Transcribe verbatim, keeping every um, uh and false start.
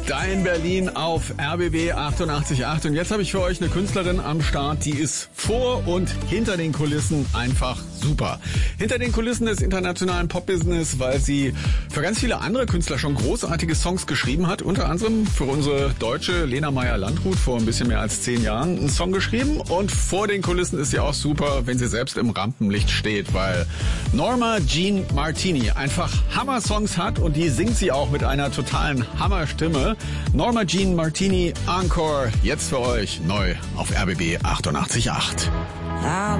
Dein Berlin auf R B B achtundachtzig Komma acht. Und jetzt habe ich für euch eine Künstlerin am Start, die ist vor und hinter den Kulissen einfach super. Hinter den Kulissen des internationalen Pop-Business, weil sie für ganz viele andere Künstler schon großartige Songs geschrieben hat. Unter anderem für unsere deutsche Lena Meyer-Landrut vor ein bisschen mehr als zehn Jahren einen Song geschrieben. Und vor den Kulissen ist sie auch super, wenn sie selbst im Rampenlicht steht, weil Norma Jean Martini einfach Hammer-Songs hat und die singt sie auch mit einer totalen Hammerstimme. Norma Jean Martini Encore, jetzt für euch neu auf R B B achtundachtzig Komma acht.